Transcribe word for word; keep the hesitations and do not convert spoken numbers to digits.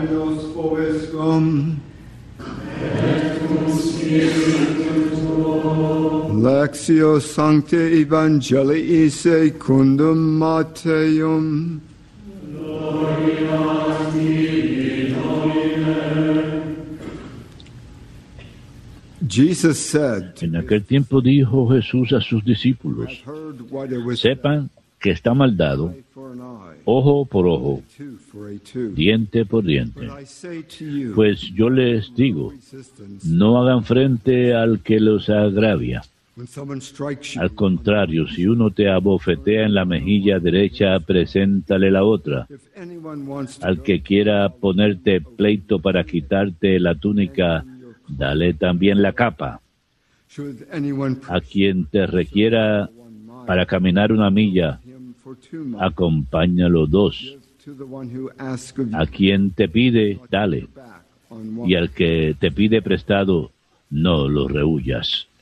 nos vobiscum. Lectio Sancte Evangelii secundum Mateum. Gloria a ti, Domine. Jesus said, en aquel tiempo dijo Jesús a sus discípulos: sepan que está mal dado ojo por ojo, diente por diente. Pues yo les digo, no hagan frente al que los agravia. Al contrario, si uno te abofetea en la mejilla derecha, preséntale la otra. Al que quiera ponerte pleito para quitarte la túnica, dale también la capa. A quien te requiera para caminar una milla, acompáñalo dos. A quien te pide, dale. Y al que te pide prestado, no lo rehuyas.